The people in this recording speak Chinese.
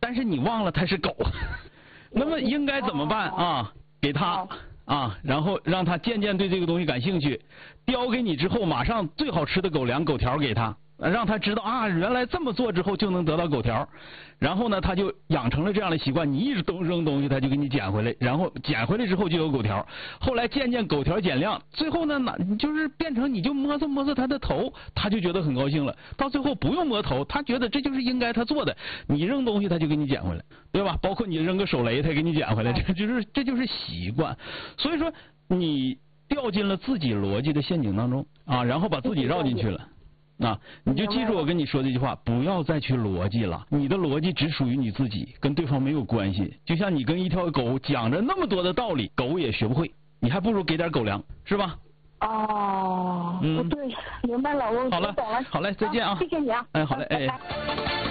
但是你忘了它是狗，那么应该怎么办啊？给它啊，然后让它渐渐对这个东西感兴趣，叼给你之后，马上最好吃的狗粮、狗条给它。让他知道啊，原来这么做之后就能得到狗条，然后呢，他就养成了这样的习惯。你一直扔东西，他就给你捡回来，然后捡回来之后就有狗条。后来渐渐狗条减量，最后呢，就是变成你就摸索他的头，他就觉得很高兴了。到最后不用摸头，他觉得这就是应该他做的。你扔东西，他就给你捡回来，对吧？包括你扔个手雷，他给你捡回来，这就是习惯。所以说，你掉进了自己逻辑的陷阱当中啊，然后把自己绕进去了。你就记住我跟你说这句话，不要再去逻辑了，你的逻辑只属于你自己，跟对方没有关系。就像你跟一条狗讲着那么多的道理，狗也学不会，你还不如给点狗粮，是吧？ 哦，对，明白了，我懂了。 好嘞，再见啊！ 谢谢你啊。 哎，好嘞，哎。 拜拜。